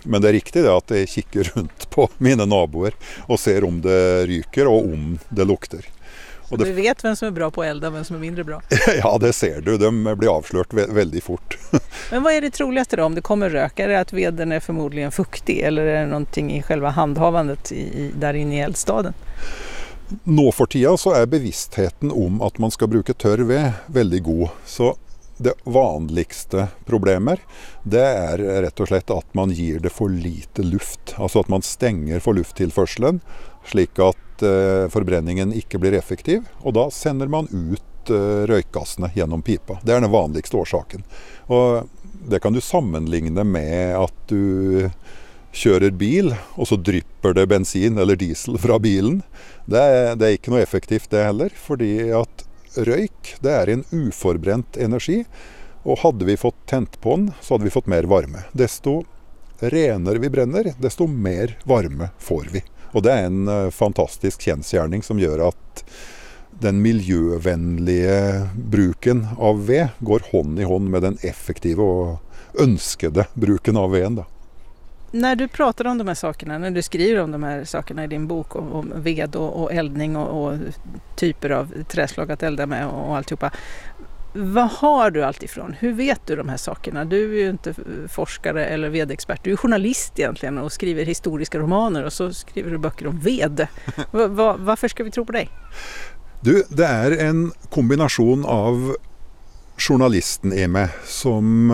Men det är riktigt det att jag kikar runt på mina naboer och ser om det ryker och om det lukter. Och du vet vem som är bra på att elda och vem som är mindre bra? Ja, det ser du. De blir avslört väldigt fort. Men vad är det troligaste då om det kommer rök? Är det att veden är förmodligen fuktig eller är det någonting i själva handhavandet där inne i eldstaden? Nå för tiden så är bevisstheten om att man ska bruka törr ved väldigt god. Så det vanligaste problemet det är rätt och slett att man ger det för lite luft. Alltså att man stänger för lufttillförseln slik att förbränningen inte blir effektiv. Och då sänder man ut rökgassene genom pipa. Det är den vanligaste orsaken. Och det kan du sammanligna med att du kör bil och så drypper det bensin eller diesel från bilen. Det är inte något effektivt det heller, för att rök det är en oförbränt energi och hade vi fått tänt på den så hade vi fått mer varme. Desto renare vi bränner, desto mer varme får vi. Och det är en fantastisk kjensgjerning som gör att den miljövänliga bruken av ved går hånd i hånd med den effektiva och önskade bruken av veden då. När du pratar om de här sakerna, när du skriver om de här sakerna i din bok om ved och eldning och typer av träslag att elda med och alltihopa. Vad har du allt ifrån? Hur vet du de här sakerna? Du är ju inte forskare eller vedexpert. Du är journalist egentligen och skriver historiska romaner och så skriver du böcker om ved. Varför ska vi tro på dig? Du, det är en kombination av journalisten i mig som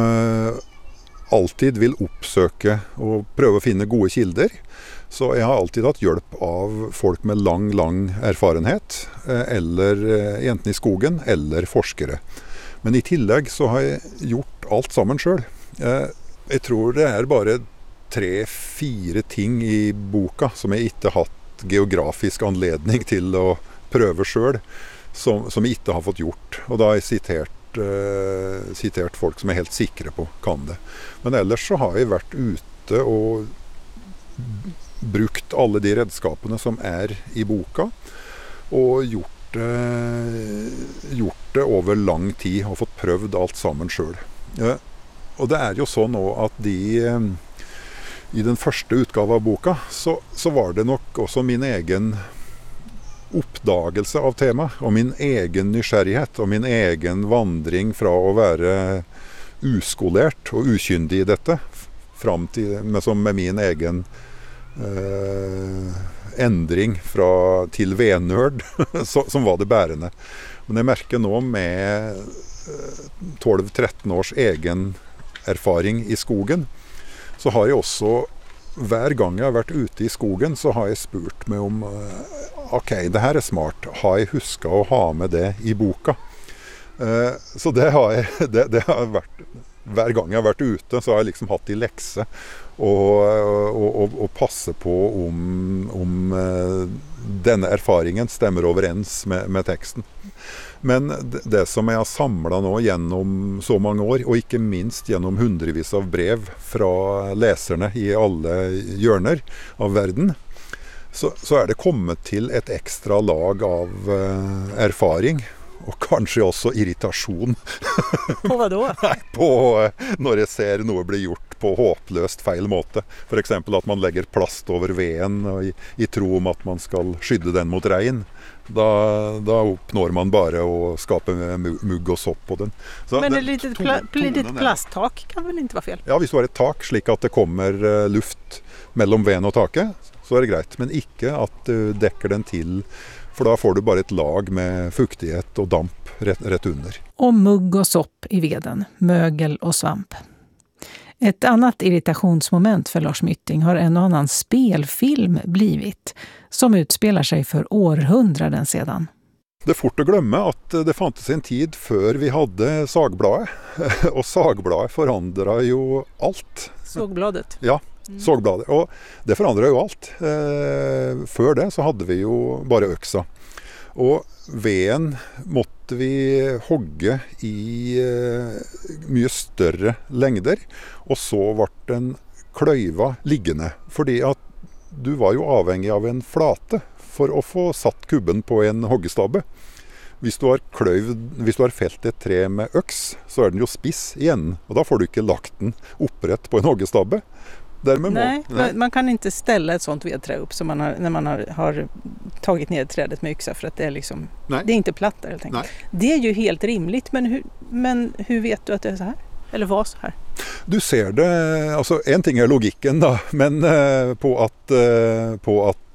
alltid vill uppsöka och pröva finna goda kilder. Så jag har alltid haft hjälp av folk med lång erfarenhet eller enten i skogen eller forskare. Men i tillägg så har jag gjort allt samman själv. Jag tror det är bara 3-4 ting i boka som jag inte haft geografisk anledning till att pröva själv som jag inte har fått gjort. Och då har jag citerat folk som är helt säkra på kan det. Men ellers så har jag varit ute och brukt alla de redskapen som är i boka och gjort det över lång tid och fått prövd allt samman själv. Och det är ju så nu att i den första utgåvan av boka så var det nog också min egen uppdagelse av tema och min egen nysgjerrighet och min egen vandring från att vara uskolärt och ukyndig i detta fram till med min egen ändring till vednörd som var det bärande. Men jag märker nu med 12-13 års egen erfaring i skogen så har jag också hver gang jag har varit ute i skogen så har jag spurt mig om okej, det här är smart. Har jag huskat att ha med det i boka? Så det har varit hver gang jag har varit ute så har jag liksom haft i läxa och passa på om denna erfaringen stämmer överens med texten. Men det som jag har samlat nu genom så många år och inte minst genom hundrevis av brev från läsarna i alla hörner av världen så är det kommit till ett extra lag av erfaring och kanske också irritation. På vad då? Nej, på när jag ser något bli gjort på hopplöst fel måte. För exempel att man lägger plast över veden och i tro om att man ska skydda den mot regn. Då uppnår man bara att skapa mugg och sopp på den. Så men ett litet plasttak kan väl inte vara fel? Ja, hvis du har ett tak slik att det kommer luft mellan veden och taket så är det greit. Men inte att du täcker den till, för då får du bara ett lag med fuktighet och damp rätt under. Och mugg och sopp i veden, mögel och svamp. Ett annat irritationsmoment för Lars Mytting har en och annan spelfilm blivit, som utspelar sig för århundraden sedan. Det är fort att glömma att det fanns en tid för vi hade sagbladet. Och sagbladet förändrar ju allt. Sågbladet? Ja, sågbladet. Och det förändrar ju allt. För det så hade vi ju bara öxa. Och veden måtte vi hogga i mycket större längder. Och så vart den klöjva liggande. För att du var ju avhängig av en flate för att få satt kubben på en hoggestabbe. Hvis du har fällt ett trä med öx så är den ju spiss igen. Och då får du inte lagt den upprätt på en hoggestabbe. Nej, man kan inte ställa ett sånt vedträ upp som när man har tagit ner trädet med yxa, för att det är liksom, det är inte platt där helt enkelt. Det är ju helt rimligt, men hur vet du att det är så här? Eller var så här? Du ser det, alltså en ting är logikken da, men på att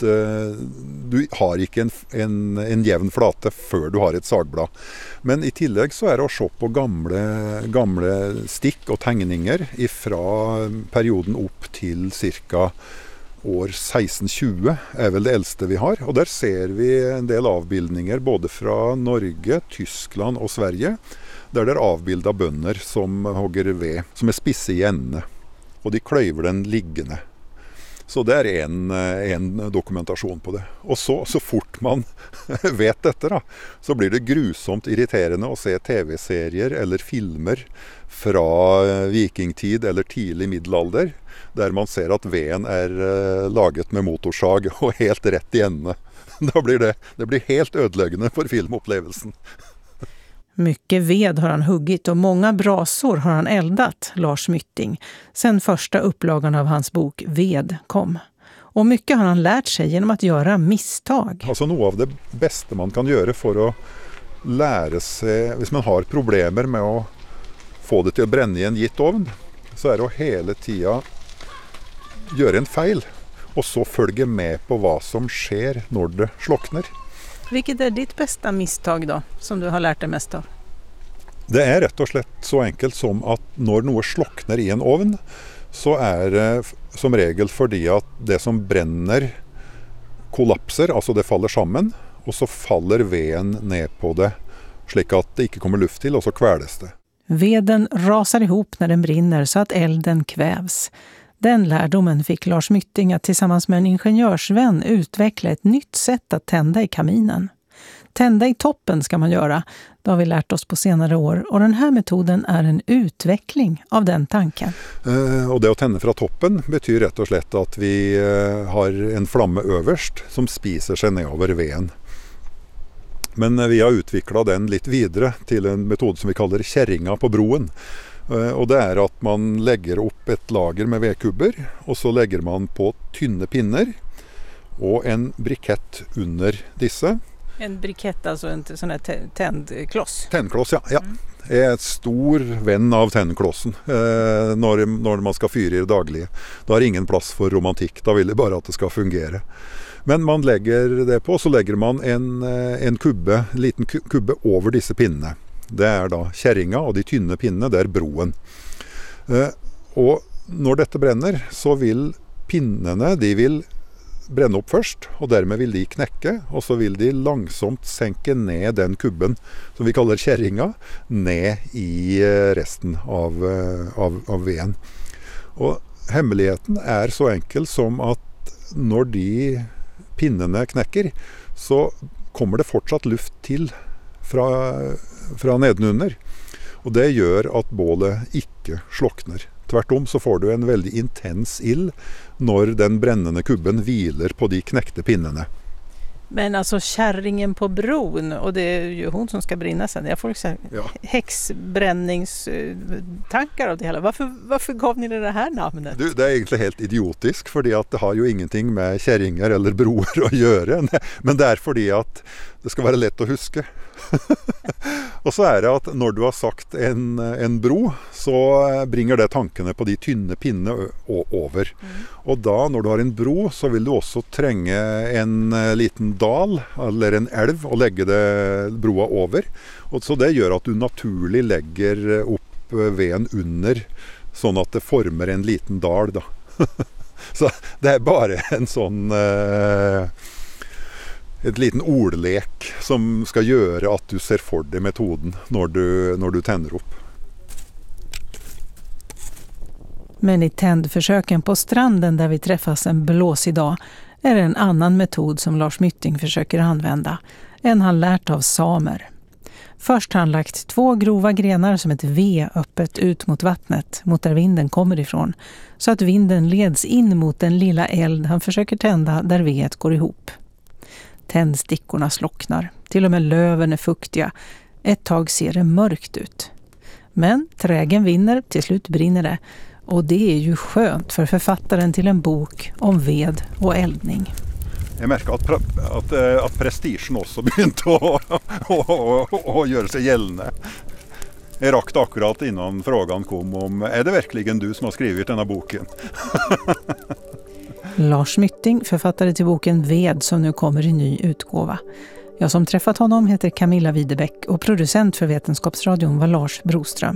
du har ikke en jevn flate før du har et sagblad. Men i tillegg så er det å se på gamle stikk og tegninger fra perioden opp til cirka år 1620 er vel det eldste vi har. Og der ser vi en del avbildninger både fra Norge, Tyskland og Sverige, der det er avbildet bønder som hogger ved, som er spisse i endene. Og de kløyver den liggende. Så det er en dokumentasjon på det. Og så fort man vet dette, da, så blir det grusomt irriterende å se TV-serier eller filmer fra vikingtid eller tidlig middelalder, der man ser at veden er laget med motorsag og helt rett i endene. Det blir helt ødeleggende for filmopplevelsen. Mycket ved har han huggit och många brasor har han eldat, Lars Mytting, sen första upplagan av hans bok Ved kom. Och mycket har han lärt sig genom att göra misstag. Alltså något av det bästa man kan göra för att lära sig, hvis man har problemer med att få det till att bränna i en gitt ovn, så är det att hela tiden göra en fel och så följa med på vad som sker när det slocknar. Vilket är ditt bästa misstag då, som du har lärt dig mest av? Det är rätt och slett så enkelt som att när något slocknar i en ovn, så är det som regel fordi att det som bränner kollapser, alltså det faller samman, och så faller veden ner på det, slik att det inte kommer luft till, och så kväles det. Veden rasar ihop när den brinner så att elden kvävs. Den lärdomen fick Lars Mytting att tillsammans med en ingenjörsvän utveckla ett nytt sätt att tända i kaminen. Tända i toppen ska man göra, det har vi lärt oss på senare år, och den här metoden är en utveckling av den tanken. Och det att tända från toppen betyder rätt och slett att vi har en flamme överst som spiser sig ner över veden. Men vi har utvecklat den lite vidare till en metod som vi kallar kärringa på broen. Och det är att man lägger upp ett lager med vedkubber, och så lägger man på tynne pinner och en brikett under disse. En brikett, alltså en sån här tändkloss? Tändkloss, ja. Jag är ett stor vän av tändklossen när man ska fyra i det dagliga. Då har ingen plats för romantik, då vill det bara att det ska fungera. Men man lägger det på, så lägger man en liten kubbe över disse pinnene. Det är då kärringa, och de tynne pinnene, det är broen. Och när detta bränner, så vill pinnene, de vill bränna upp först, och därmed vill de knäcka, och så vill de långsamt sänka ner den kubben som vi kallar kärringa ner i resten av veden. Och hemligheten är så enkel som att när de pinnene knäcker, så kommer det fortsatt luft till fra nedenunder. Och det gör att bålet inte slocknar. Tvärtom så får du en väldigt intens ild när den brännande kubben vilar på de knäckte pinnarna. Men alltså kärringen på bron, och det är ju hon som ska brinna sen. Jag får liksom häxbränningstankar av det hela. Varför gav ni det här namnet? Det är egentligen helt idiotiskt, för att det har ju ingenting med kärringar eller broer att göra. Men det är för att det ska vara lätt att huska. Och så är det att när du har sagt en bro, så bringer det tankene på de tynne pinnene över. Och då när du har en bro, så vill du också tränga en liten dal eller en älv och lägga broa över. Och så det gör att du naturligt lägger upp veden under, så att det formar en liten dal då. Så det är bara en sån ett liten ordlek som ska göra att du ser för dig metoden när du tänder upp. Men i tändförsöken på stranden där vi träffas en blåsig dag är det en annan metod som Lars Mytting försöker använda, en han lärt av samer. Först har han lagt 2 grova grenar som ett V öppet ut mot vattnet, mot där vinden kommer ifrån, så att vinden leds in mot den lilla eld han försöker tända där vedet går ihop. Tändstickorna slocknar, till och med löven är fuktiga. Ett tag ser det mörkt ut. Men trägen vinner, till slut brinner det. Och det är ju skönt för författaren till en bok om ved och eldning. Jeg merker at prestisjen også begynte å gjøre seg gjeldende. Jeg rakk det akkurat innan frågan kom om är det verkligen du som har skrivit den här boken? Lars Mytting, författare till boken Ved som nu kommer i ny utgåva. Jag som träffat honom heter Camilla Widebeck och producent för Vetenskapsradion var Lars Broström.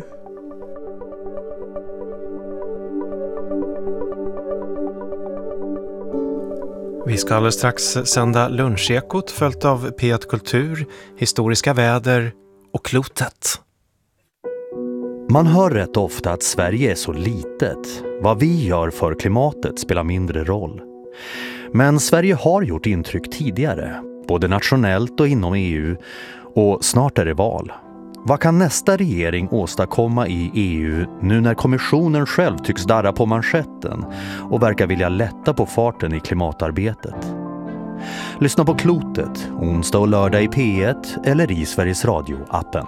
Vi ska alldeles strax sända lunchekot följt av P1 Kultur, historiska väder och klotet. Man hör rätt ofta att Sverige är så litet. Vad vi gör för klimatet spelar mindre roll. Men Sverige har gjort intryck tidigare, både nationellt och inom EU, och snart är det val. Vad kan nästa regering åstadkomma i EU nu när kommissionen själv tycks darra på manschetten och verkar vilja lätta på farten i klimatarbetet? Lyssna på Klotet, onsdag och lördag i P1 eller i Sveriges Radio-appen.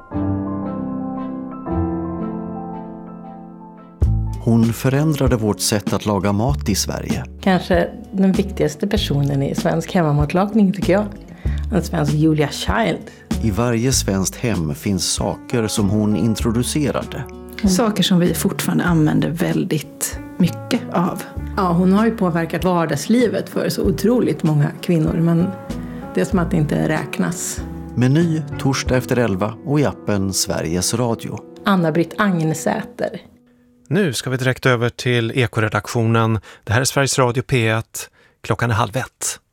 Hon förändrade vårt sätt att laga mat i Sverige. Kanske den viktigaste personen i svensk hemmamatlagning tycker jag. En svensk Julia Child. I varje svenskt hem finns saker som hon introducerade. Saker som vi fortfarande använder väldigt mycket av. Ja, hon har ju påverkat vardagslivet för så otroligt många kvinnor. Men det är som att det inte räknas. Meny torsdag efter 11 och i appen Sveriges Radio. Anna-Britt Agnesäter. Nu ska vi direkt över till Ekoredaktionen. Det här är Sveriges Radio P1. Klockan är 12:30.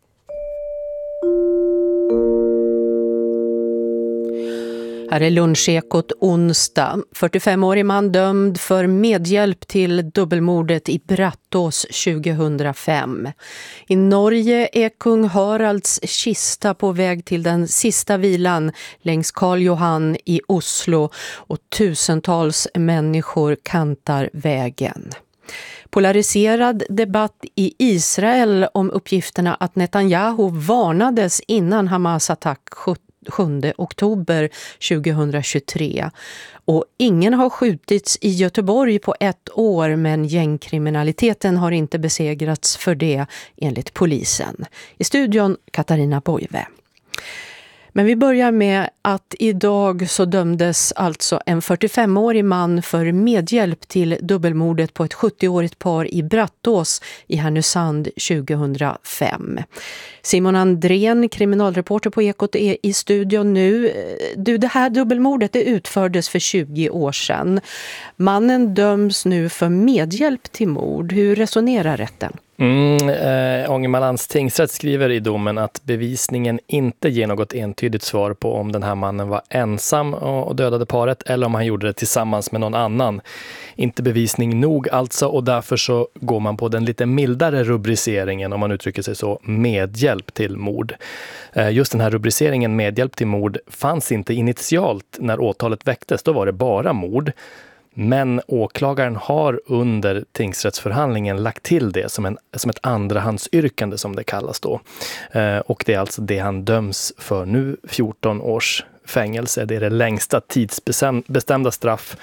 Här är lunchekot onsdag. 45-årig man dömd för medhjälp till dubbelmordet i Brattås 2005. I Norge är kung Haralds kista på väg till den sista vilan längs Karl Johan i Oslo och tusentals människor kantar vägen. Polariserad debatt i Israel om uppgifterna att Netanyahu varnades innan Hamas attack 7 oktober 2023. Och ingen har skjutits i Göteborg på 1 år, men gängkriminaliteten har inte besegrats för det enligt polisen. I studion Katarina Boive. Men vi börjar med att idag så dömdes alltså en 45-årig man för medhjälp till dubbelmordet på ett 70-årigt par i Brattås i Härnösand 2005. Simon Andrén, kriminalreporter på Ekot, är i studion nu. Det här dubbelmordet det utfördes för 20 år sedan. Mannen döms nu för medhjälp till mord. Hur resonerar rätten? Ångermanlands tingsrätt skriver i domen att bevisningen inte ger något entydigt svar på om den här mannen var ensam och dödade paret eller om han gjorde det tillsammans med någon annan. Inte bevisning nog alltså, och därför så går man på den lite mildare rubriceringen, om man uttrycker sig så, medhjälp till mord. Just den här rubriceringen medhjälp till mord fanns inte initialt när åtalet väcktes, då var det bara mord. Men åklagaren har under tingsrättsförhandlingen lagt till det som ett andrahandsyrkande som det kallas då. Och det är alltså det han döms för nu, 14 års fängelse. Det är det längsta tidsbestämda straff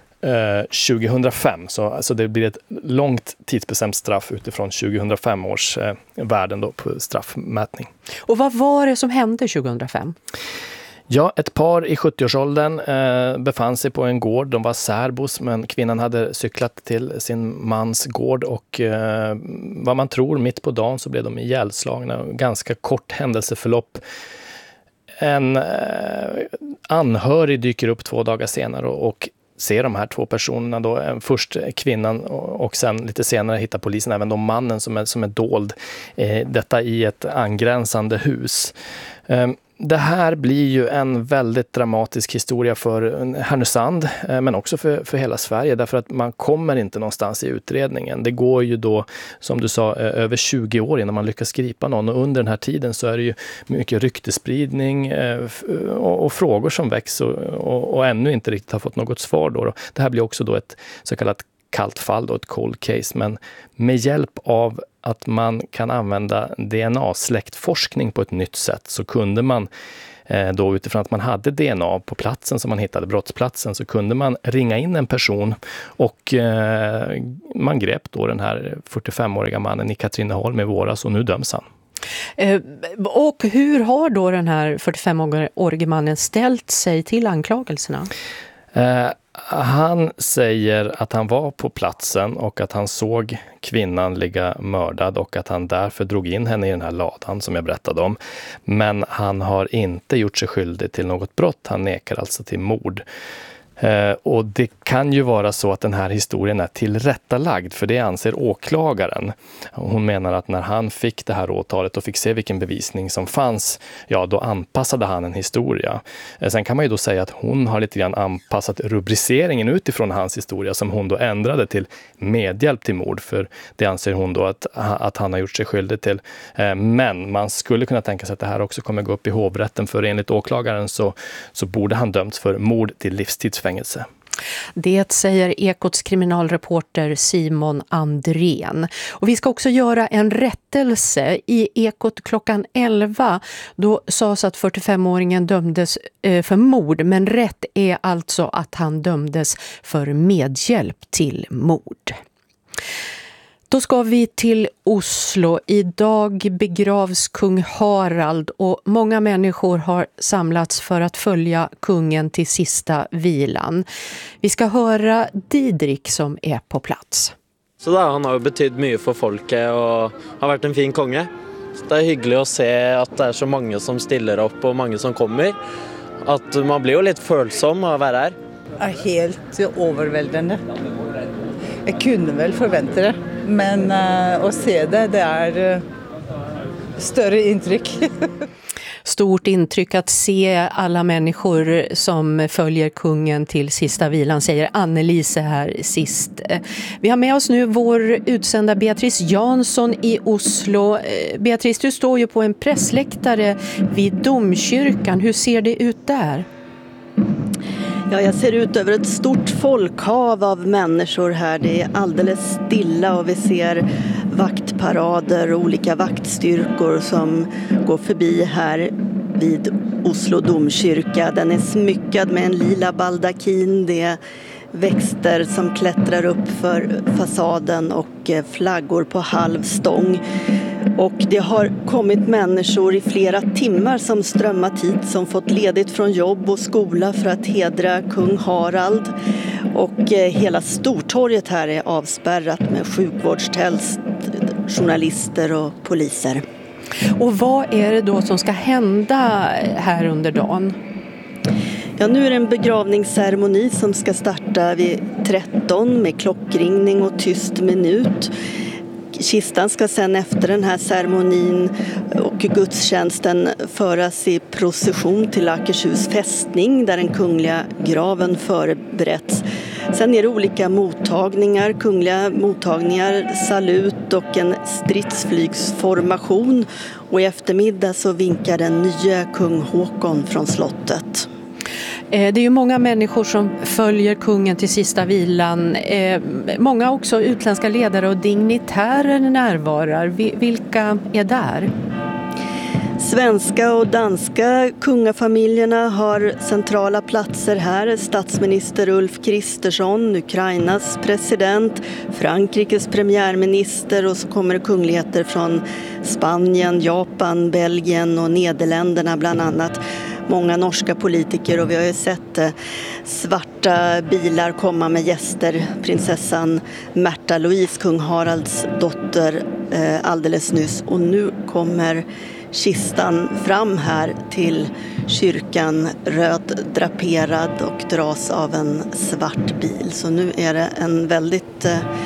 2005. Så alltså det blir ett långt tidsbestämt straff utifrån 2005 års värden då på straffmätning. Och vad var det som hände 2005? Ja, ett par i 70-årsåldern befann sig på en gård. De var särbos, men kvinnan hade cyklat till sin mans gård och vad man tror mitt på dagen så blev de ihjälslagna. Ganska kort händelseförlopp. En anhörig dyker upp 2 dagar senare och ser de här 2 personerna då. Först kvinnan och sen lite senare hittar polisen även då mannen som är dold. Detta i ett angränsande hus. Det här blir ju en väldigt dramatisk historia för Härnösand, men också för hela Sverige, därför att man kommer inte någonstans i utredningen. Det går ju då, som du sa, över 20 år innan man lyckas gripa någon, och under den här tiden så är det ju mycket ryktespridning och frågor som väcks och ännu inte riktigt har fått något svar då. Det här blir också då ett så kallat kallt fall, då, ett cold case, men med hjälp av att man kan använda DNA-släktforskning på ett nytt sätt så kunde man Då utifrån att man hade DNA på platsen som man hittade, brottsplatsen, så kunde man ringa in en person och man grep då den här 45-åriga mannen i Katrineholm i våras och nu döms han. Och hur har då den här 45-årige mannen ställt sig till anklagelserna? Han säger att han var på platsen och att han såg kvinnan ligga mördad och att han därför drog in henne i den här ladan som jag berättade om. Men han har inte gjort sig skyldig till något brott. Han nekar alltså till mord. Och det kan ju vara så att den här historien är tillrättalagd, för det anser åklagaren. Hon menar att när han fick det här åtalet och fick se vilken bevisning som fanns, ja, då anpassade han en historia. Sen kan man ju då säga att hon har lite grann anpassat rubriceringen utifrån hans historia som hon då ändrade till medhjälp till mord, för det anser hon då att han har gjort sig skyldig till. Men man skulle kunna tänka sig att det här också kommer gå upp i hovrätten, för enligt åklagaren så borde han dömts för mord till livstidsfängelse. Det säger Ekots kriminalreporter Simon Andrén. Och vi ska också göra en rättelse. I Ekot klockan 11 då sades att 45-åringen dömdes för mord, men rätt är alltså att han dömdes för medhjälp till mord. Då ska vi till Oslo. Idag begravs kung Harald och många människor har samlats för att följa kungen till sista vilan. Vi ska höra Didrik som är på plats. Så da, han har ju betytt mycket för folket och har varit en fin konge. Så det är hyggligt att se att det är så många som ställer upp och många som kommer. Att man blir ju lite følsom av att vara här. Det är helt överväldigande. Jag kunde väl förvänta det, men att se det är större intryck. Stort intryck att se alla människor som följer kungen till sista vilan, säger Annelise här sist. Vi har med oss nu vår utsända Beatrice Jansson i Oslo. Beatrice, du står ju på en pressläktare vid domkyrkan. Hur ser det ut där? Ja, jag ser ut över ett stort folkhav av människor här. Det är alldeles stilla och vi ser vaktparader och olika vaktstyrkor som går förbi här vid Oslo domkyrka. Den är smyckad med en lila baldakin. Det är växter som klättrar upp för fasaden och flaggor på halv stång. Och det har kommit människor i flera timmar som strömmat hit, som fått ledigt från jobb och skola för att hedra kung Harald. Och hela Stortorget här är avspärrat med sjukvårdstält, journalister och poliser. Och vad är det då som ska hända här under dagen? Ja, nu är det en begravningsceremoni som ska starta vid 13 med klockringning och tyst minut. Kistan ska sen efter den här ceremonin och gudstjänsten föras i procession till Akershus fästning där den kungliga graven förberetts. Sen är det olika mottagningar, kungliga mottagningar, salut och en stridsflygsformation. Och i eftermiddag så vinkar den nya kung Håkon från slottet. Det är ju många människor som följer kungen till sista vilan. Många också utländska ledare och dignitärer närvarar. Vilka är där? Svenska och danska kungafamiljerna har centrala platser här. Statsminister Ulf Kristersson, Ukrainas president, Frankrikes premiärminister och så kommer det kungligheter från Spanien, Japan, Belgien och Nederländerna bland annat. Många norska politiker och vi har ju sett svarta bilar komma med gäster. Prinsessan Märta Louise, kung Haralds dotter, alldeles nyss. Och nu kommer kistan fram här till kyrkan, röd draperad och dras av en svart bil. Så nu är det en väldigt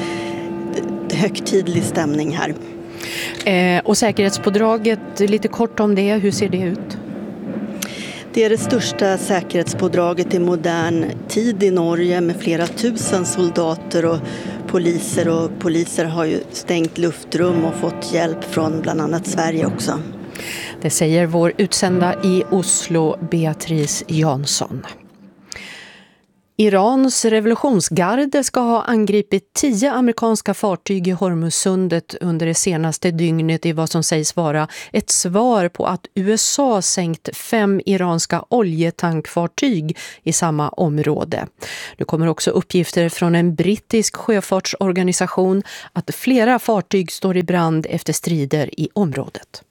högtidlig stämning här. Och säkerhetspådraget, lite kort om det, hur ser det ut? Det är det största säkerhetspådraget i modern tid i Norge med flera tusen soldater och poliser. Och poliser har ju stängt luftrum och fått hjälp från bland annat Sverige också. Det säger vår utsända i Oslo, Beatrice Jansson. Irans revolutionsgarde ska ha angripit 10 amerikanska fartyg i Hormuzsundet under det senaste dygnet i vad som sägs vara ett svar på att USA sänkt 5 iranska oljetankfartyg i samma område. Nu kommer också uppgifter från en brittisk sjöfartsorganisation att flera fartyg står i brand efter strider i området.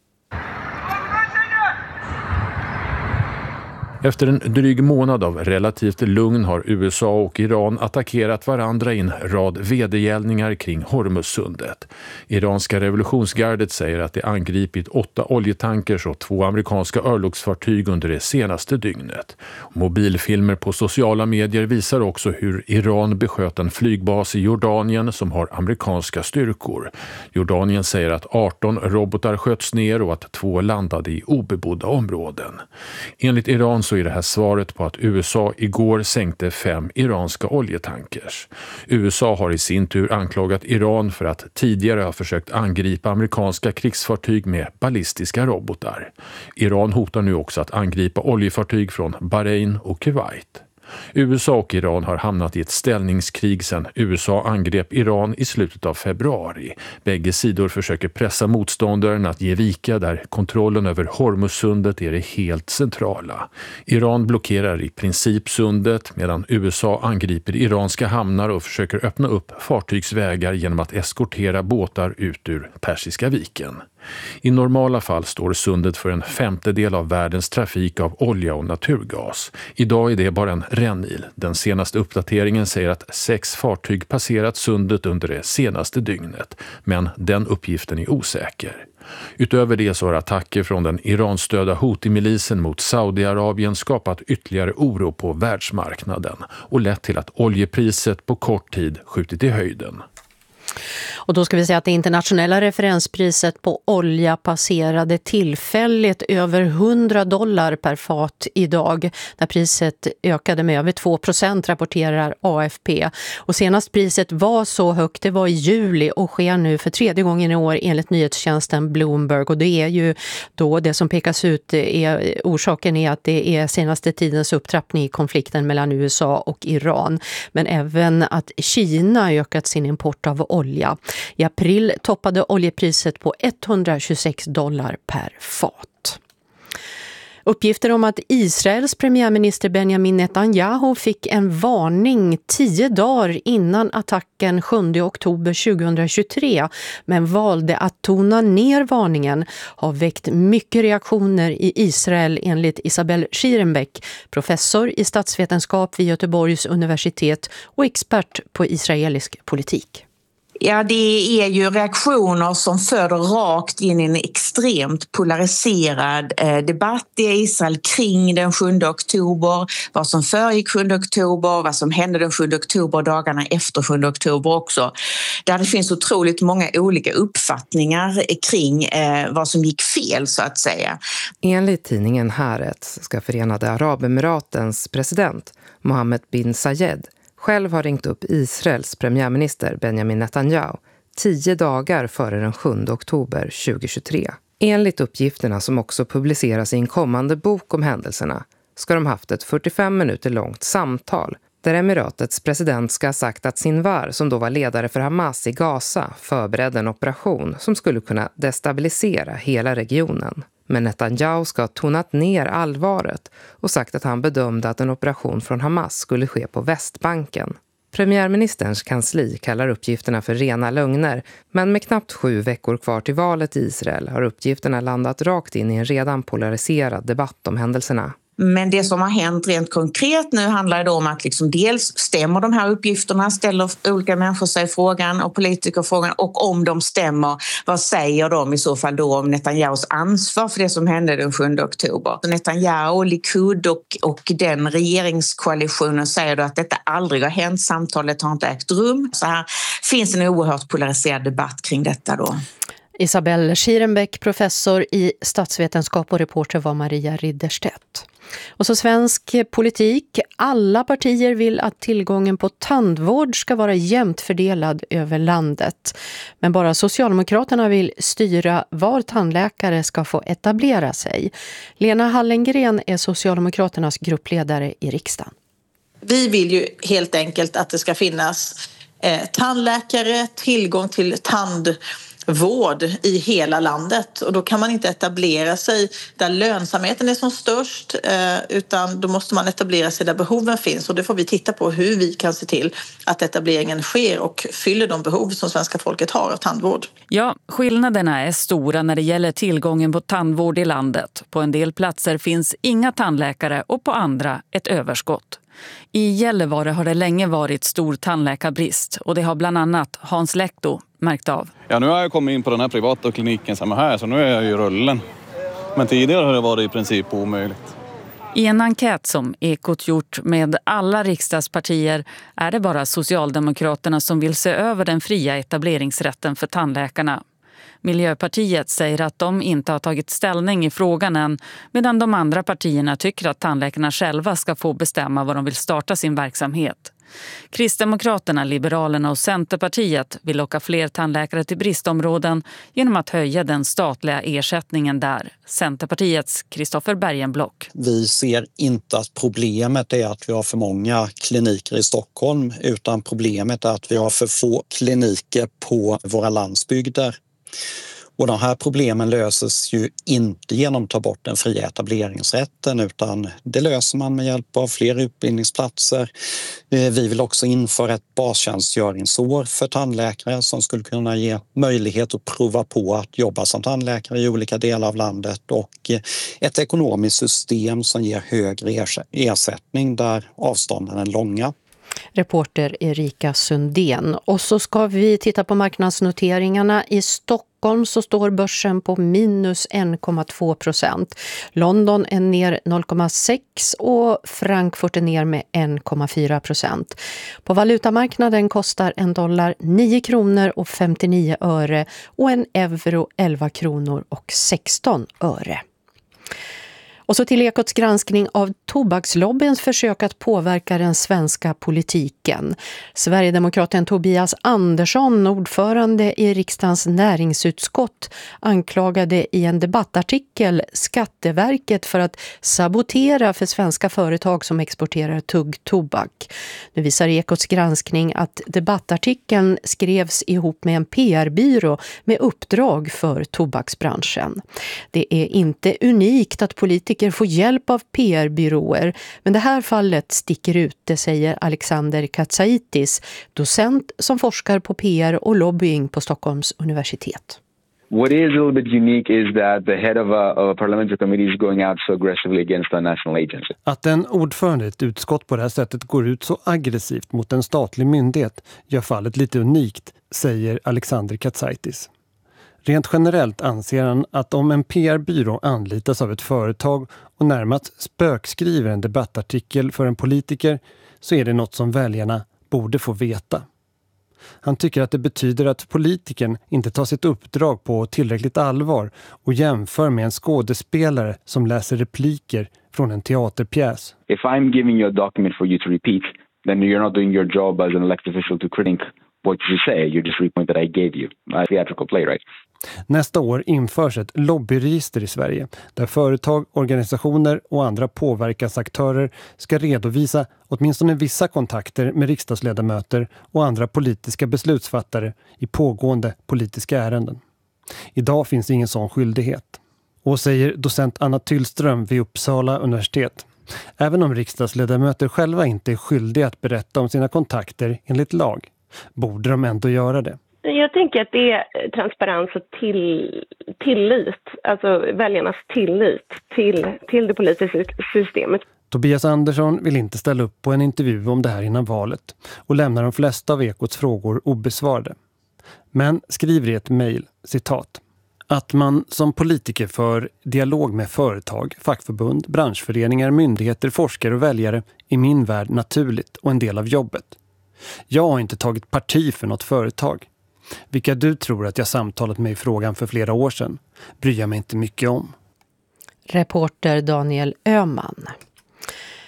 Efter en dryg månad av relativt lugn har USA och Iran attackerat varandra i en rad vedergällningar kring Hormuzsundet. Iranska revolutionsgardet säger att det angripit 8 oljetankers och 2 amerikanska örlogsfartyg under det senaste dygnet. Mobilfilmer på sociala medier visar också hur Iran besköt en flygbas i Jordanien som har amerikanska styrkor. Jordanien säger att 18 robotar sköts ner och att 2 landade i obebodda områden. Enligt Iran så är det här svaret på att USA igår sänkte 5 iranska oljetankers. USA har i sin tur anklagat Iran för att tidigare ha försökt angripa amerikanska krigsfartyg med ballistiska robotar. Iran hotar nu också att angripa oljefartyg från Bahrain och Kuwait. USA och Iran har hamnat i ett ställningskrig sedan USA angrep Iran i slutet av februari. Bägge sidor försöker pressa motståndaren att ge vika där kontrollen över Hormuzsundet är det helt centrala. Iran blockerar i princip sundet medan USA angriper iranska hamnar och försöker öppna upp fartygsvägar genom att eskortera båtar ut ur Persiska viken. I normala fall står sundet för en 1/5 av världens trafik av olja och naturgas. Idag är det bara en rännil. Den senaste uppdateringen säger att 6 fartyg passerat sundet under det senaste dygnet, men den uppgiften är osäker. Utöver det så har attacker från den Iran-stödda Houthi-milisen mot Saudiarabien skapat ytterligare oro på världsmarknaden och lett till att oljepriset på kort tid skjutit i höjden. Och då ska vi säga att det internationella referenspriset på olja passerade tillfälligt över $100 per fat idag, när priset ökade med över 2%, rapporterar AFP. Och senast priset var så högt, det var i juli och sker nu för 3:e gången i år enligt nyhetstjänsten Bloomberg. Och det är ju då det som pekas ut, orsaken är att det är senaste tidens upptrappning i konflikten mellan USA och Iran. Men även att Kina ökat sin import av olja. I april toppade oljepriset på $126 per fat. Uppgifter om att Israels premiärminister Benjamin Netanyahu fick en varning 10 dagar innan attacken 7 oktober 2023 men valde att tona ner varningen har väckt mycket reaktioner i Israel enligt Isabel Schierenbeck, professor i statsvetenskap vid Göteborgs universitet och expert på israelisk politik. Ja, det är ju reaktioner som föder rakt in i en extremt polariserad debatt i Israel kring den 7 oktober, vad som föregick 7 oktober, vad som hände den 7 oktober och dagarna efter 7 oktober också. Där det finns otroligt många olika uppfattningar kring vad som gick fel så att säga. Enligt tidningen Haaretz ska Förenade Arabemiratens president Mohammed bin Zayed själv har ringt upp Israels premiärminister Benjamin Netanyahu 10 dagar före den 7 oktober 2023. Enligt uppgifterna som också publiceras i en kommande bok om händelserna ska de haft ett 45 minuter långt samtal där Emiratets president ska ha sagt att Sinwar, som då var ledare för Hamas i Gaza, förberedde en operation som skulle kunna destabilisera hela regionen. Men Netanyahu ska ha tonat ner allvaret och sagt att han bedömde att en operation från Hamas skulle ske på Västbanken. Premiärministerns kansli kallar uppgifterna för rena lögner, men med knappt 7 veckor kvar till valet i Israel har uppgifterna landat rakt in i en redan polariserad debatt om händelserna. Men det som har hänt rent konkret nu handlar det om att liksom dels stämmer de här uppgifterna, ställer olika människor sig frågan och politiker frågan, och om de stämmer, vad säger de i så fall då om Netanyahus ansvar för det som hände den 7 oktober? Netanyahu, Likud och den regeringskoalitionen säger då att detta aldrig har hänt, samtalet har inte ägt rum. Så här finns en oerhört polariserad debatt kring detta då. Isabel Schierenbeck, professor i statsvetenskap, och reporter var Maria Ridderstedt. Och så svensk politik. Alla partier vill att tillgången på tandvård ska vara jämnt fördelad över landet. Men bara Socialdemokraterna vill styra var tandläkare ska få etablera sig. Lena Hallengren är Socialdemokraternas gruppledare i riksdagen. Vi vill ju helt enkelt att det ska finnas tandläkare, tillgång till tandvård i hela landet. Och då kan man inte etablera sig där lönsamheten är som störst, utan då måste man etablera sig där behoven finns. Och det får vi titta på hur vi kan se till att etableringen sker och fyller de behov som svenska folket har av tandvård. Ja, skillnaderna är stora när det gäller tillgången på tandvård i landet. På en del platser finns inga tandläkare och på andra ett överskott. I Gällivare har det länge varit stor tandläkarbrist och det har bland annat Hans Lekto märkt av. Ja, nu har jag kommit in på den här privata kliniken som är här, så nu är jag i rullen. Men tidigare har det varit i princip omöjligt. I en enkät som Ekot gjort med alla riksdagspartier är det bara Socialdemokraterna som vill se över den fria etableringsrätten för tandläkarna. Miljöpartiet säger att de inte har tagit ställning i frågan än, medan de andra partierna tycker att tandläkarna själva ska få bestämma var de vill starta sin verksamhet. Kristdemokraterna, Liberalerna och Centerpartiet vill locka fler tandläkare till bristområden genom att höja den statliga ersättningen där. Centerpartiets Kristoffer Bergenblock. Vi ser inte att problemet är att vi har för många kliniker i Stockholm, utan problemet är att vi har för få kliniker på våra landsbygder. Och de här problemen löses ju inte genom att ta bort den fria etableringsrätten, utan det löser man med hjälp av fler utbildningsplatser. Vi vill också införa ett bastjänstgöringsår för tandläkare som skulle kunna ge möjlighet att prova på att jobba som tandläkare i olika delar av landet, och ett ekonomiskt system som ger högre ersättning där avstånden är långa. Reporter Erika Sundén. Och så ska vi titta på marknadsnoteringarna. I Stockholm så står börsen på minus 1,2%. London är ner 0,6% och Frankfurt är ner med 1,4%. På valutamarknaden kostar en dollar 9 kronor och 59 öre och en euro 11 kronor och 16 öre. Och så till Ekots granskning av tobakslobbyns försök att påverka den svenska politiken. Sverigedemokraten Tobias Andersson, ordförande i riksdagens näringsutskott, anklagade i en debattartikel Skatteverket för att sabotera för svenska företag som exporterar tuggtobak. Nu visar Ekots granskning att debattartikeln skrevs ihop med en PR-byrå med uppdrag för tobaksbranschen. Det är inte unikt att politiker får hjälp av PR-byråer, men det här fallet sticker ut, det säger Alexander Katsaitis, docent som forskar på PR och lobbying på Stockholms universitet. What is a little bit unique is that the head of a parliamentary committee is going out so aggressively against a national agency. Att en ordförande i ett utskott på det här sättet går ut så aggressivt mot en statlig myndighet gör fallet lite unikt, säger Alexander Katsaitis. Rent generellt anser han att om en PR-byrå anlitas av ett företag och närmast spökskriver en debattartikel för en politiker så är det något som väljarna borde få veta. Han tycker att det betyder att politikern inte tar sitt uppdrag på tillräckligt allvar och jämför med en skådespelare som läser repliker från en teaterpjäs. If I'm giving you a document for you to repeat, then you're not doing your job as an elected official to critique what you say. You just repeat that I gave you. A theatrical playwright. Nästa år införs ett lobbyregister i Sverige där företag, organisationer och andra påverkansaktörer ska redovisa åtminstone vissa kontakter med riksdagsledamöter och andra politiska beslutsfattare i pågående politiska ärenden. Idag finns ingen sån skyldighet. Och säger docent Anna Tyllström vid Uppsala universitet. Även om riksdagsledamöter själva inte är skyldiga att berätta om sina kontakter enligt lag, borde de ändå göra det. Jag tänker att det är transparens och tillit, alltså väljarnas tillit till det politiska systemet. Tobias Andersson vill inte ställa upp på en intervju om det här innan valet och lämnar de flesta av Ekots frågor obesvarade. Men skriver i ett mejl, citat, att man som politiker för dialog med företag, fackförbund, branschföreningar, myndigheter, forskare och väljare i min värld naturligt och en del av jobbet. Jag har inte tagit parti för något företag. Vilka du tror att jag samtalat med i frågan för flera år sedan bryr jag mig inte mycket om. Reporter Daniel Öhman.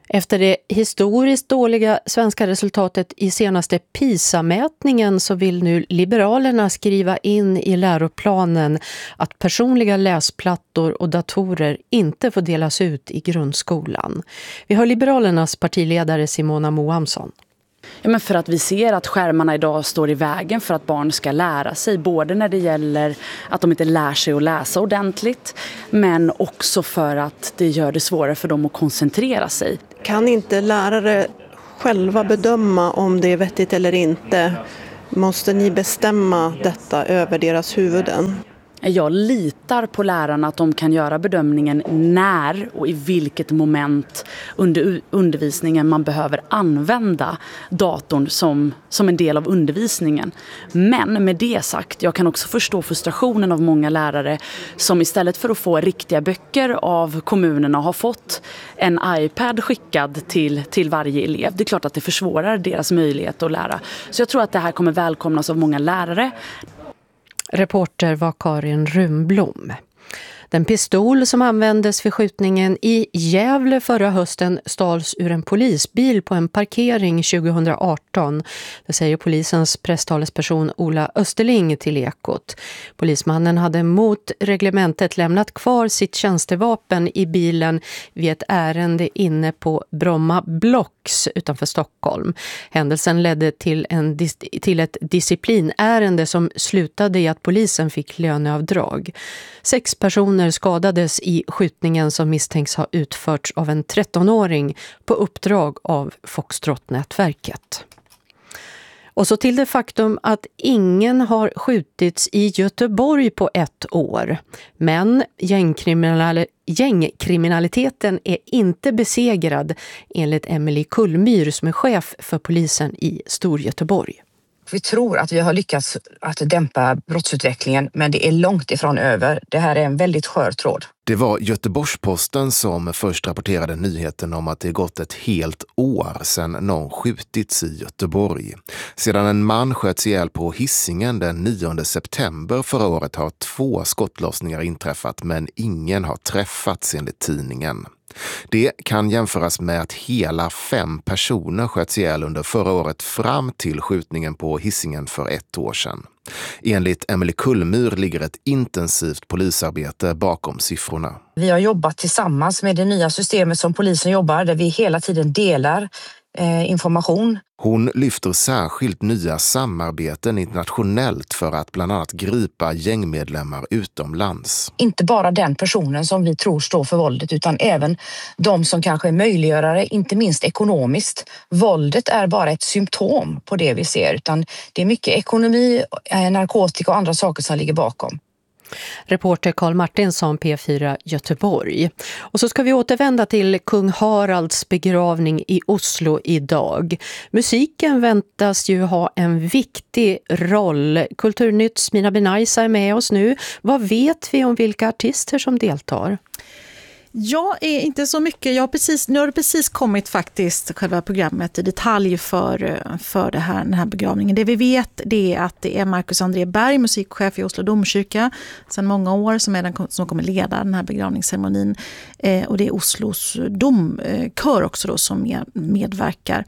Efter det historiskt dåliga svenska resultatet i senaste PISA-mätningen så vill nu Liberalerna skriva in i läroplanen att personliga läsplattor och datorer inte får delas ut i grundskolan. Vi har Liberalernas partiledare Simona Moamsson. Ja, men för att vi ser att skärmarna idag står i vägen för att barn ska lära sig. Både när det gäller att de inte lär sig att läsa ordentligt. Men också för att det gör det svårare för dem att koncentrera sig. Kan inte lärare själva bedöma om det är vettigt eller inte? Måste ni bestämma detta över deras huvuden? Jag litar på lärarna att de kan göra bedömningen när och i vilket moment under undervisningen man behöver använda datorn som en del av undervisningen. Men med det sagt, jag kan också förstå frustrationen av många lärare som istället för att få riktiga böcker av kommunerna har fått en iPad skickad till varje elev. Det är klart att det försvårar deras möjlighet att lära. Så jag tror att det här kommer välkomnas av många lärare. Reporter var Karin Rumblom. Den pistol som användes vid skjutningen i Gävle förra hösten stals ur en polisbil på en parkering 2018. Det säger polisens presstalesperson Ola Österling till Ekot. Polismannen hade mot reglementet lämnat kvar sitt tjänstevapen i bilen vid ett ärende inne på Bromma Blocks utanför Stockholm. Händelsen ledde till ett disciplinärende som slutade i att polisen fick löneavdrag. 6 personer skadades i skjutningen som misstänks ha utförts av en 13-åring på uppdrag av Foxtrot-nätverket. Och så till det faktum att ingen har skjutits i Göteborg på 1 år. Men gängkriminaliteten är inte besegrad enligt Emelie Kullmyr som är chef för polisen i Storgöteborg. Vi tror att vi har lyckats att dämpa brottsutvecklingen, men det är långt ifrån över. Det här är en väldigt skör tråd. Det var Göteborgs-Posten som först rapporterade nyheten om att det gått ett helt år sedan någon skjutits i Göteborg. Sedan en man sköts ihjäl på Hisingen den 9 september förra året har 2 skottlossningar inträffat, men ingen har träffats enligt tidningen. Det kan jämföras med att hela 5 personer sköts ihjäl under förra året fram till skjutningen på Hisingen för 1 år sedan. Enligt Emelie Kullmyr ligger ett intensivt polisarbete bakom siffrorna. Vi har jobbat tillsammans med det nya systemet som polisen jobbar, där vi hela tiden delar information. Hon lyfter särskilt nya samarbeten internationellt för att bland annat gripa gängmedlemmar utomlands. Inte bara den personen som vi tror står för våldet, utan även de som kanske är möjliggörare, inte minst ekonomiskt. Våldet är bara ett symptom på det vi ser, utan det är mycket ekonomi, narkotika och andra saker som ligger bakom. Reporter Karl Martinsson, P4 Göteborg. Och så ska vi återvända till kung Haralds begravning i Oslo idag. Musiken väntas ju ha en viktig roll. Kulturnytts Mina Benaisa är med oss nu. Vad vet vi om vilka artister som deltar? Jag är inte så mycket. Nu har det precis kommit faktiskt själva programmet i detalj för den här begravningen. Det vi vet det är att det är Marcus André Berg, musikchef i Oslo domkyrka sedan många år som kommer leda den här begravningsceremonin. Och det är Oslos domkör också då som medverkar.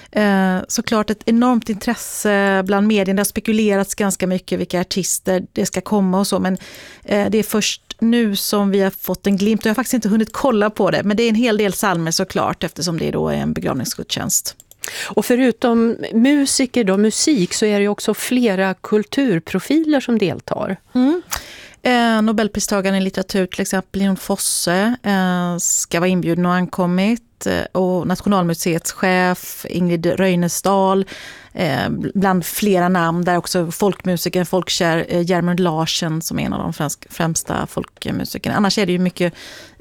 Såklart ett enormt intresse bland medierna. Det har spekulerats ganska mycket vilka artister det ska komma och så, men det är först nu som vi har fått en glimt, och jag har faktiskt inte hunnit kolla på det, men det är en hel del psalmer såklart eftersom det då är en begravningsgudstjänst. Och förutom musik så är det ju också flera kulturprofiler som deltar. Nobelpristagaren i litteratur till exempel Jon Fosse ska vara inbjuden och ankommit, och Nationalmuseets chef Ingrid Röjnesdal bland flera namn, där också folkmusikern, folkkär Germund Larsen som är en av de främsta folkmusikerna. Annars är det ju mycket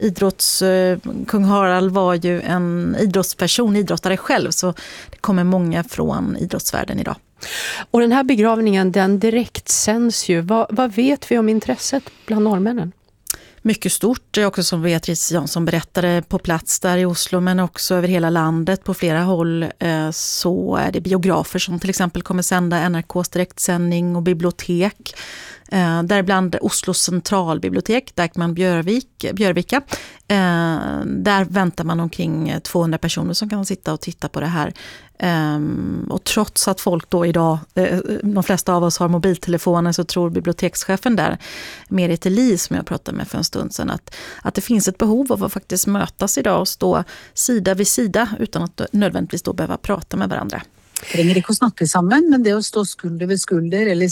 kung Harald var ju en idrottare själv, så det kommer många från idrottsvärlden idag. Och den här begravningen, den direkt sänds ju. Vad vet vi om intresset bland norrmännen? Mycket stort, också som Beatrice Jansson berättade på plats där i Oslo, men också över hela landet på flera håll så är det biografer som till exempel kommer sända NRKs direktsändning och bibliotek. Däribland Oslos centralbibliotek, Deichmann Björvika. Där väntar man omkring 200 personer som kan sitta och titta på det här. Och trots att folk då idag, de flesta av oss har mobiltelefoner, så tror bibliotekschefen där, Merit Elis, som jag pratade med för en stund sedan, att det finns ett behov av att faktiskt mötas idag och stå sida vid sida utan att nödvändigtvis då behöva prata med varandra. Trenger ikke å snakke sammen, men det å stå skulder ved skulder eller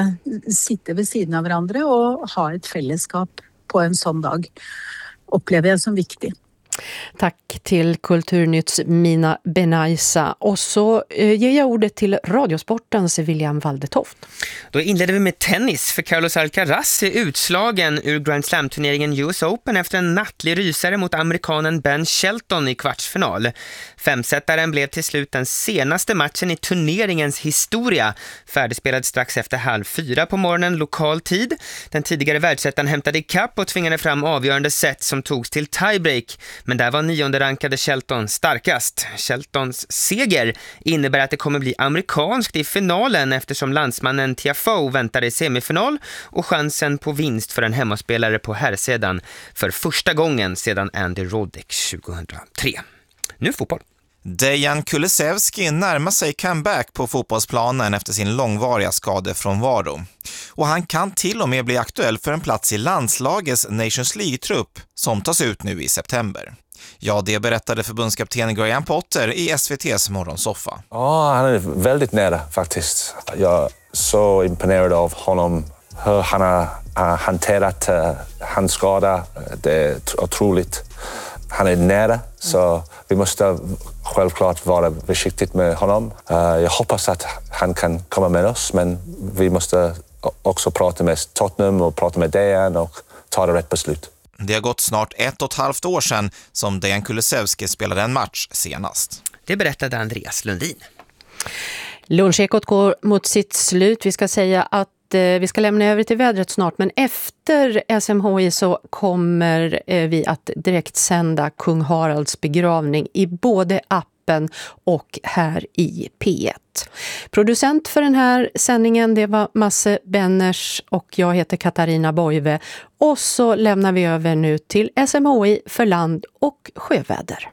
sitte ved siden av hverandre og ha et fellesskap på en sånn dag, opplever jeg som viktig. Tack till Kulturnytts Mina Benaisa. Och så ger jag ordet till Radiosportens William Waldetoft. Då inleder vi med tennis, för Carlos Alcaraz är utslagen ur Grand Slam-turneringen US Open efter en nattlig rysare mot amerikanen Ben Shelton i kvartsfinal. Femsättaren blev till slut den senaste matchen i turneringens historia, färdigspelad strax efter 3:30 på morgonen lokal tid. Den tidigare världsettan hämtade ikapp och tvingade fram avgörande set som togs till tiebreak. Men där var 9:e rankade Shelton starkast. Sheltons seger innebär att det kommer bli amerikanskt i finalen, eftersom landsmannen Tiafoe väntar i semifinal, och chansen på vinst för en hemmaspelare på herrsidan för första gången sedan Andy Roddick 2003. Nu fotboll. Dejan Kulusevski närmar sig comeback på fotbollsplanen efter sin långvariga skadefrånvaro. Och han kan till och med bli aktuell för en plats i landslagets Nations League-trupp som tas ut nu i september. Ja, det berättade förbundskapten Graham Potter i SVT:s morgonsoffa. Ja, han är väldigt nära faktiskt. Jag är så imponerad av honom, hur han har hanterat hans skada. Det är otroligt. Han är nära, så vi måste självklart vara försiktigt med honom. Jag hoppas att han kan komma med oss, men vi måste också prata med Tottenham och prata med Dejan och ta det rätt beslut. Det har gått snart 1,5 år sedan som Dejan Kulusevski spelade en match senast. Det berättade Andreas Lundin. Lunchekot går mot sitt slut. Vi ska säga att vi ska lämna över till vädret snart, men efter SMHI så kommer vi att direkt sända Kung Haralds begravning i både appen och här i P1. Producent för den här sändningen, det var Masse Benners och jag heter Katarina Boive. Och så lämnar vi över nu till SMHI för land- och sjöväder.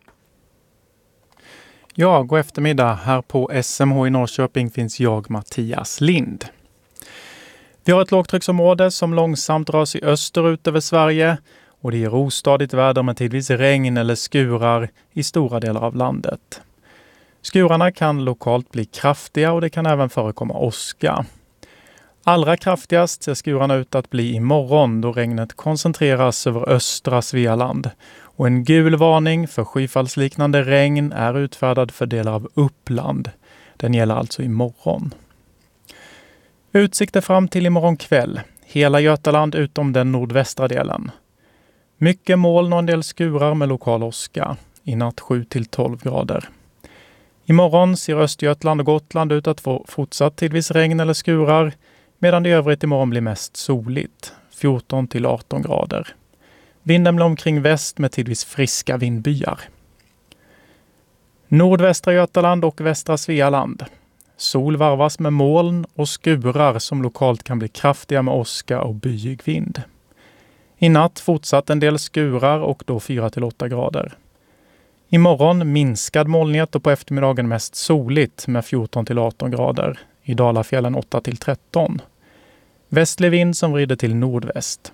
Ja, god eftermiddag. Här på SMHI Norrköping finns jag, Mattias Lind. Vi har ett lågtrycksområde som långsamt drar sig österut över Sverige och det ger ostadigt väder med tidvis regn eller skurar i stora delar av landet. Skurarna kan lokalt bli kraftiga och det kan även förekomma åska. Allra kraftigast ser skurarna ut att bli imorgon då regnet koncentreras över östra Svealand. Och en gul varning för skyfallsliknande regn är utfärdad för delar av Uppland. Den gäller alltså imorgon. Utsikter fram till imorgon kväll. Hela Götaland utom den nordvästra delen. Mycket moln och en del skurar med lokal åska. I natt 7-12 grader. Imorgon ser Östergötland och Gotland ut att få fortsatt tidvis regn eller skurar. Medan det i övrigt imorgon blir mest soligt. 14-18 grader. Vinden blir omkring väst med tidvis friska vindbyar. Nordvästra Götaland och västra Svealand. Sol varvas med moln och skurar som lokalt kan bli kraftiga med åska och byig vind. I natt fortsatt en del skurar och då 4-8 grader. Imorgon minskad molnighet och på eftermiddagen mest soligt med 14-18 grader. I Dalafjällen 8-13. Västlig vind som vrider till nordväst.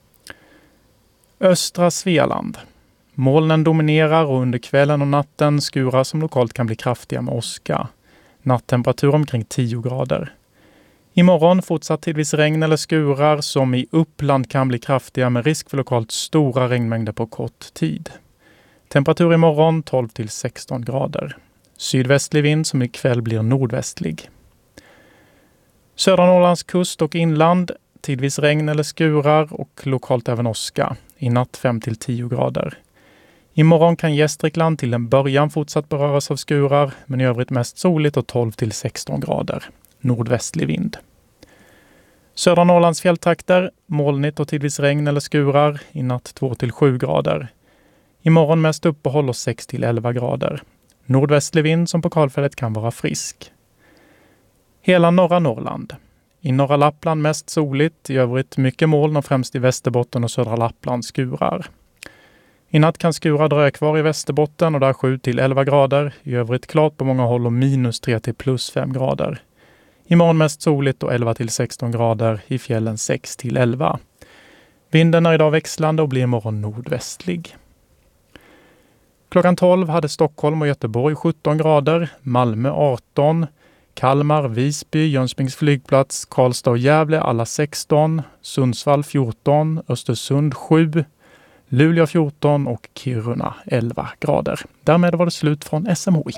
Östra Svealand. Molnen dominerar och under kvällen och natten skurar som lokalt kan bli kraftiga med åska. Natttemperatur omkring 10 grader. Imorgon fortsatt tidvis regn eller skurar som i Uppland kan bli kraftiga med risk för lokalt stora regnmängder på kort tid. Temperatur imorgon 12-16 grader. Sydvästlig vind som ikväll blir nordvästlig. Södra Norrlands kust och inland tidvis regn eller skurar och lokalt även åska. I natt 5-10 grader. Imorgon kan Gästrikland till en början fortsatt beröras av skurar, men i övrigt mest soligt och 12-16 grader. Nordvästlig vind. Södra Norrlands fjälltrakter, molnigt och tidvis regn eller skurar. I natt 2-7 grader. Imorgon mest uppehåll och 6-11 grader. Nordvästlig vind som på Karlfället kan vara frisk. Hela norra Norrland. I norra Lappland mest soligt, i övrigt mycket moln och främst i Västerbotten och södra Lappland skurar. I natt kan skurar dröja kvar i Västerbotten och där 7-11 grader. I övrigt klart på många håll och -3 till +5 grader. Imorgon mest soligt och 11-16 grader, i fjällen 6-11. Vinden är idag växlande och blir imorgon nordvästlig. Klockan 12 hade Stockholm och Göteborg 17 grader, Malmö 18, Kalmar, Visby, Jönköpings flygplats, Karlstad och Gävle alla 16, Sundsvall 14, Östersund 7, Luleå 14 och Kiruna 11 grader. Därmed var det slut från SMHI.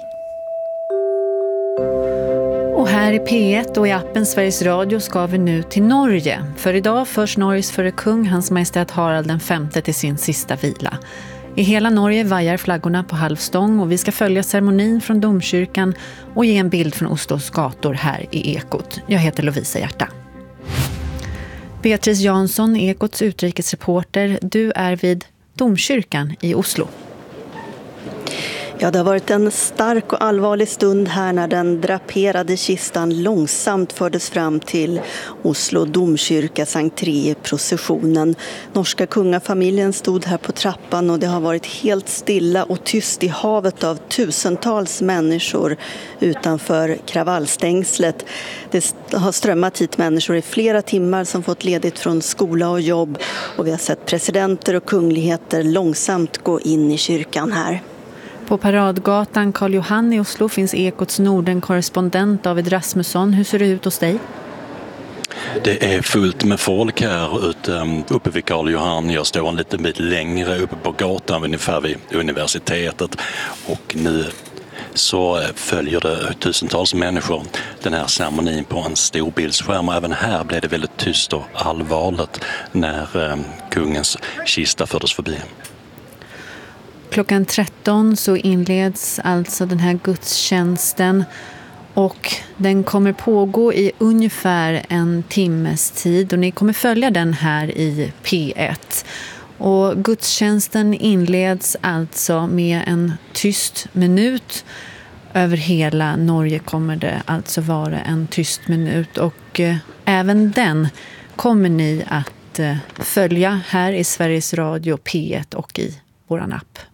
Och här i P1 och i appen Sveriges Radio ska vi nu till Norge. För idag förs Norges förre kung, hans majestät Harald den femte, till sin sista vila. I hela Norge vajar flaggorna på halvstång och vi ska följa ceremonin från domkyrkan och ge en bild från Oslos gator här i Ekot. Jag heter Lovisa Hjärta. Beatrice Jansson, Ekots utrikesreporter, du är vid domkyrkan i Oslo. Ja, det har varit en stark och allvarlig stund här när den draperade kistan långsamt fördes fram till Oslo domkyrkas entré i processionen. Norska kungafamiljen stod här på trappan och det har varit helt stilla och tyst i havet av tusentals människor utanför kravallstängslet. Det har strömmat hit människor i flera timmar som fått ledigt från skola och jobb och vi har sett presidenter och kungligheter långsamt gå in i kyrkan här. På Paradgatan Karl Johan i Oslo finns Ekots Norden-korrespondent David Rasmusson. Hur ser det ut hos dig? Det är fullt med folk här uppe vid Karl Johan. Jag står en liten bit längre uppe på gatan ungefär vid universitetet. Och nu så följer det tusentals människor den här ceremonin på en storbildsskärm. Och även här blev det väldigt tyst och allvarligt när kungens kista fördes förbi. Klockan 13 så inleds alltså den här gudstjänsten och den kommer pågå i ungefär en timmes tid och ni kommer följa den här i P1. Och gudstjänsten inleds alltså med en tyst minut. Över hela Norge kommer det alltså vara en tyst minut och även den kommer ni att följa här i Sveriges Radio P1 och i våran app.